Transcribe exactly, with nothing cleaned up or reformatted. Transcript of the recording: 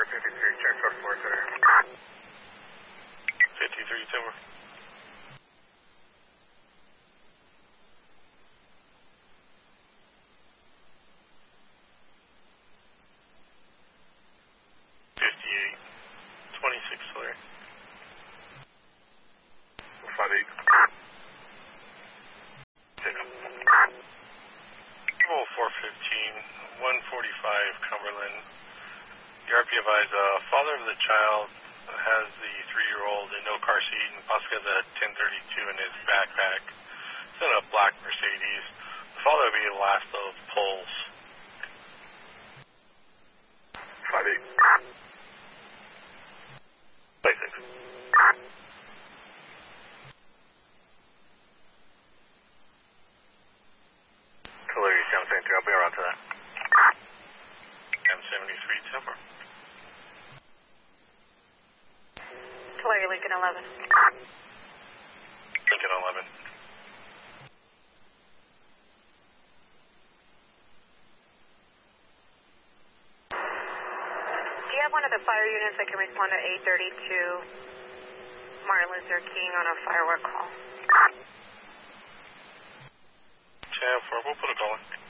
fifty-three, check for four thirty. fifty-three, Timber. fifty-eight, twenty-six, clear. five eight. Take them. Roll four fifteen, one forty-five, Cumberland. The R P advised, uh, father of the child has the three-year-old in no car seat and possibly has a ten thirty-two in his backpack. It's in a black Mercedes. The father will be the last of Pulse. five eight. Play six. Tulare seven seventy-three, I'll be around to that. M seventy-three, Timber. Tulare Lincoln eleven. Lincoln eleven. Do you have one of the fire units that can respond to eight thirty-two Martin Luther King on a firework call? ten four, we'll put a call in.